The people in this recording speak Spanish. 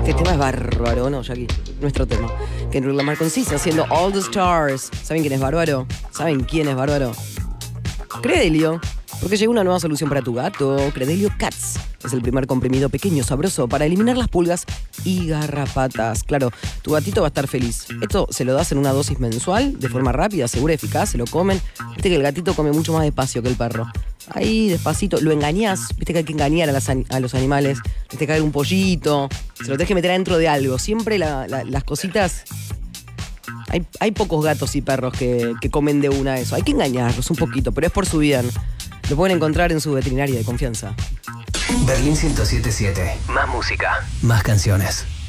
Este tema es bárbaro, ¿no, Jackie? Nuestro tema. Kendrick Lamar consiste haciendo All the Stars. ¿Saben quién es bárbaro? ¿Saben quién es bárbaro? Credelio. Porque llegó una nueva solución para tu gato. Credelio Cats. Es el primer comprimido pequeño, sabroso, para eliminar las pulgas y garrapatas. Claro, tu gatito va a estar feliz. Esto se lo das en una dosis mensual, de forma rápida, segura, eficaz, se lo comen. Viste que el gatito come mucho más despacio que el perro. Ahí, despacito, lo engañás. Viste que hay que engañar a los animales. Viste que hay un pollito. Se lo tenés que meter adentro de algo. Siempre las cositas... Hay pocos gatos y perros que comen de una eso. Hay que engañarlos un poquito, pero es por su bien. Lo pueden encontrar en su veterinaria de confianza. Berlín 107.7. Más música, más canciones.